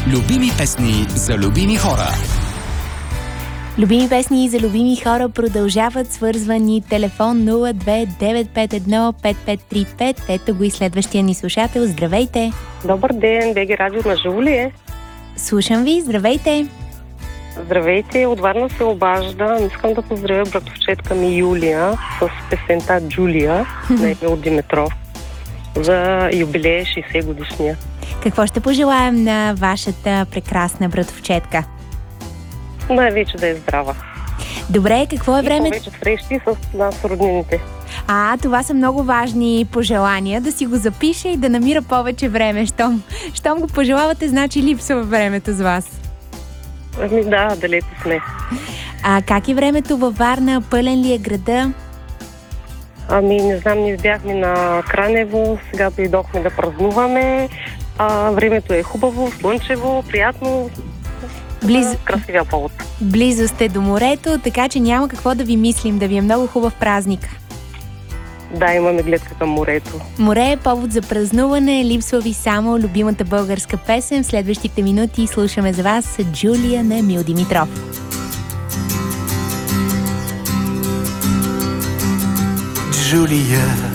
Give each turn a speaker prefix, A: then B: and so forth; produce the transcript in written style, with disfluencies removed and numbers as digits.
A: Любими песни за любими хора.
B: Любими песни за любими хора продължават. Свързвани телефон 02-951-5535. Ето го и следващия ни слушател. Здравейте!
C: Добър ден, БГ Радио на Жулия.
B: Слушам ви, здравейте!
C: Здравейте, от Варна се обаждам. Искам да поздравя братовчетка ми Юлия с песента Джулия на Емил Димитров за юбилея 60 годишния.
B: Какво ще пожелаем на вашата прекрасна братовчетка?
C: Най-вече да е здрава.
B: Добре, какво е време?
C: И повече срещи с нас, роднините.
B: Това са много важни пожелания. Да си го запише и да намира повече време. Щом го пожелавате, значи липсва времето с вас.
C: Да, далеко сме.
B: Как е времето във Варна? Пълен ли е града?
C: Не знам, ние бяхме на Кранево, сега дойдохме да празнуваме. Времето е хубаво, слънчево, приятно. Красивия повод.
B: Близо сте до морето, така че няма какво да ви мислим, да ви е много хубав празник.
C: Да, имаме гледка към морето.
B: Море е повод за празнуване, липсва ви само любимата българска песен. В следващите минути слушаме за вас Джулия на Емил Димитров.
D: Джулия,